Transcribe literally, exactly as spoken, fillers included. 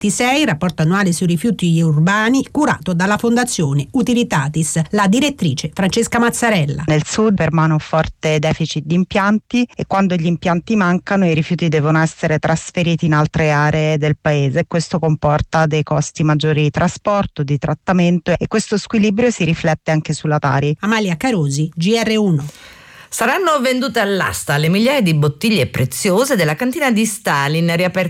T sei, rapporto annuale sui rifiuti urbani, curato dalla Fondazione Utilitatis. La direttrice Francesca Mazzarella. Nel sud permane un forte deficit di impianti e quando gli impianti mancano i rifiuti devono essere trasferiti in altre aree del paese. Questo comporta dei costi maggiori di trasporto, di trattamento e questo squilibrio si riflette anche sulla Tari. Amalia Carosi, G R uno. Saranno vendute all'asta le migliaia di bottiglie preziose della cantina di Stalin, riaperta